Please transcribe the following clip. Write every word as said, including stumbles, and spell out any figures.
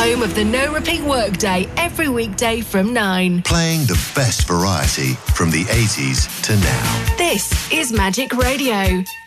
home of the No Repeat Workday every weekday from nine. Playing the best variety from the eighties to now. This is Magic Radio.